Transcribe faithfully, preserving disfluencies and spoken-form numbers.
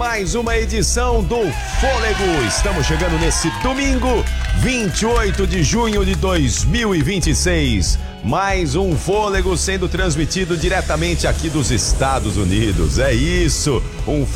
mais uma edição do Fôlego. Estamos chegando nesse domingo, vinte e oito de junho de dois mil e vinte e seis. Mais um Fôlego sendo transmitido diretamente aqui dos Estados Unidos. É isso, um